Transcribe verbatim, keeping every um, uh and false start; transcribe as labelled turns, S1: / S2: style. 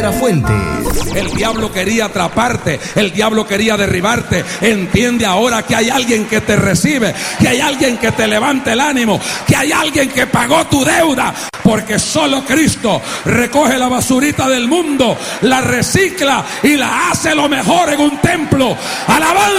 S1: la Fuente.
S2: El diablo quería atraparte, el diablo quería derribarte. Entiende ahora que hay alguien que te recibe, que hay alguien que te levanta el ánimo, que hay alguien que pagó tu deuda, porque solo Cristo recoge la basurita del mundo, la recicla y la hace lo mejor en un templo. Alabanza.